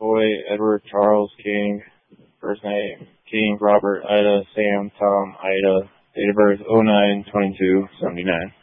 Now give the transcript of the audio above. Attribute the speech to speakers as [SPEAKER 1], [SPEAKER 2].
[SPEAKER 1] Boy, Edward Charles King. First name, King Robert Ida Sam Tom Ida. Date of birth, 09/22/79.